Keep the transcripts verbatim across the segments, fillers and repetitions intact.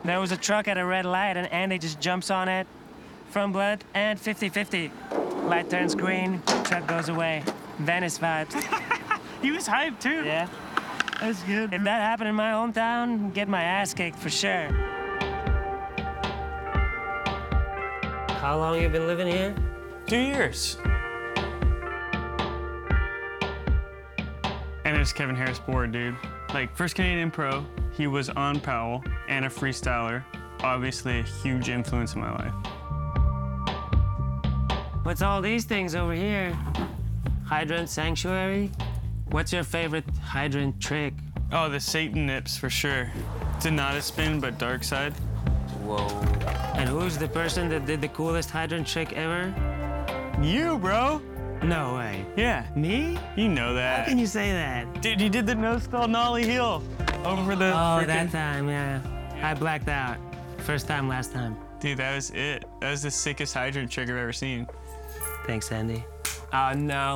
There was a truck at a red light, and Andy just jumps on it. Front blood and fifty fifty. Light turns green, truck goes away. Venice vibes. He was hyped, too. Yeah. That's good. If that happened in my hometown, I'd get my ass kicked for sure. How long you been living here? Two years. And there's Kevin Harris board, dude. Like, first Canadian pro, he was on Powell and a freestyler. Obviously a huge influence in my life. What's all these things over here? Hydrant sanctuary? What's your favorite hydrant trick? Oh, the Satan nips, for sure. It's not a spin, but dark side. Whoa. And who's the person that did the coolest hydrant trick ever? You, bro. No way. Yeah. Me? You know that. How can you say that? Dude, you did the no-skull nollie heel over the Oh, frickin- that time, yeah. I blacked out. First time, last time. Dude, that was it. That was the sickest hydrant trick I've ever seen. Thanks, Andy. Oh, no.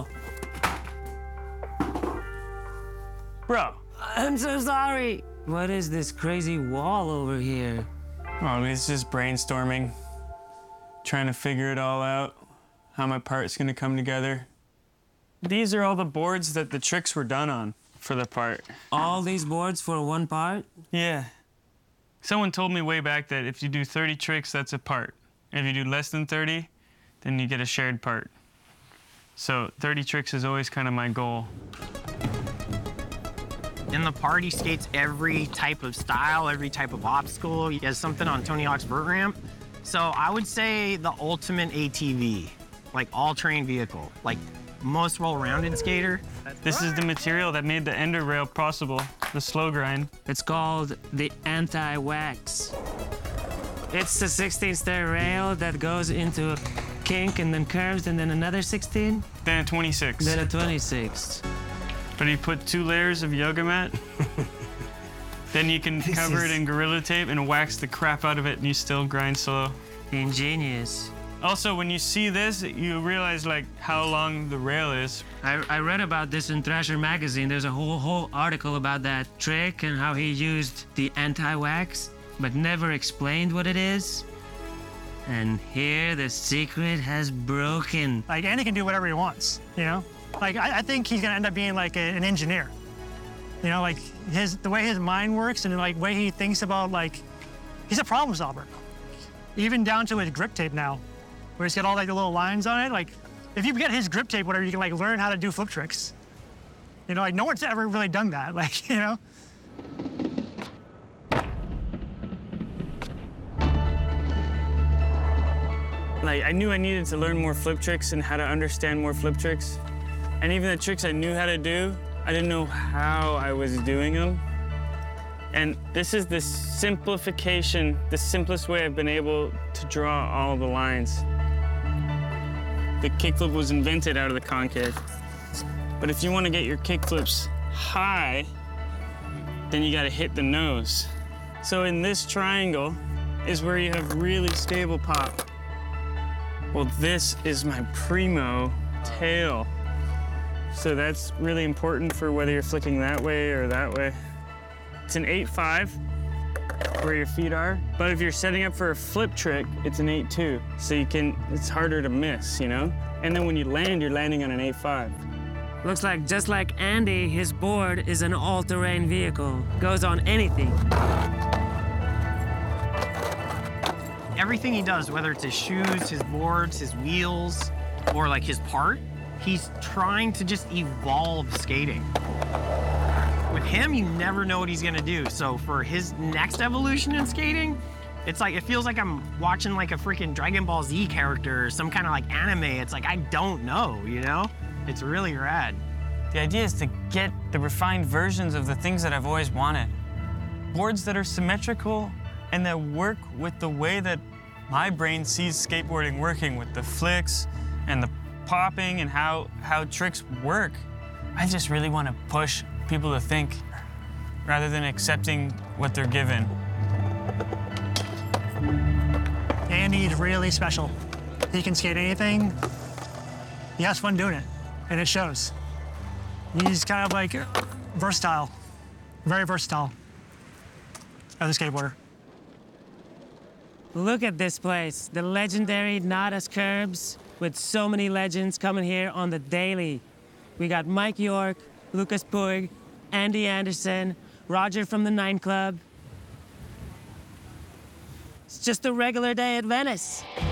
Bro. I'm so sorry. What is this crazy wall over here? Oh, it's just brainstorming. Trying to figure it all out. How my part's gonna come together. These are all the boards that the tricks were done on for the part. All these boards for one part? Yeah. Someone told me way back that if you do thirty tricks, that's a part. If you do less than thirty, then you get a shared part. So thirty tricks is always kind of my goal. In the part, he skates every type of style, every type of obstacle. He has something on Tony Hawk's vert ramp. So I would say the ultimate A T V, like all-terrain vehicle, like most well-rounded skater. This is the material that made the ender rail possible, the slow grind. It's called the anti-wax. It's the sixteen stair rail that goes into a kink and then curves and then another sixteen. Then a twenty-six. Then a twenty-six. But you put two layers of yoga mat, then you can This cover is- it in Gorilla Tape and wax the crap out of it and you still grind slow. Ingenious. Also, when you see this, you realize like how long the rail is. I, I read about this in Thrasher magazine. There's a whole whole article about that trick and how he used the anti-wax, but never explained what it is. And here the secret has broken. Like, Andy can do whatever he wants, you know? Like, I, I think he's gonna end up being like a, an engineer. You know, like his the way his mind works and like way he thinks about like, he's a problem solver. Even down to his grip tape now, where he's got all like the little lines on it. Like, if you get his grip tape, whatever, you can like learn how to do flip tricks. You know, like no one's ever really done that. Like, you know. Like, I knew I needed to learn more flip tricks and how to understand more flip tricks. And even the tricks I knew how to do, I didn't know how I was doing them. And this is the simplification, the simplest way I've been able to draw all the lines. The kickflip was invented out of the concave. But if you want to get your kickflips high, then you got to hit the nose. So in this triangle is where you have really stable pop. Well, this is my primo tail. So that's really important for whether you're flicking that way or that way. It's an eight five, where your feet are. But if you're setting up for a flip trick, it's an eight two. So you can, it's harder to miss, you know? And then when you land, you're landing on an eight five. Looks like just like Andy, his board is an all-terrain vehicle. Goes on anything. Everything he does, whether it's his shoes, his boards, his wheels, or like his part, he's trying to just evolve skating. With him, you never know what he's gonna do. So for his next evolution in skating, it's like, it feels like I'm watching like a freaking Dragon Ball Z character or some kind of like anime. It's like, I don't know, you know? It's really rad. The idea is to get the refined versions of the things that I've always wanted. Boards that are symmetrical and that work with the way that my brain sees skateboarding working, with the flicks and the popping and how, how tricks work. I just really want to push people to think rather than accepting what they're given. Andy's really special. He can skate anything. He has fun doing it, and it shows. He's kind of like versatile, very versatile as a skateboarder. Look at this place, the legendary Nadas Curbs, with so many legends coming here on the daily. We got Mike York, Lucas Puig, Andy Anderson, Roger from the Nine Club. It's just a regular day at Venice.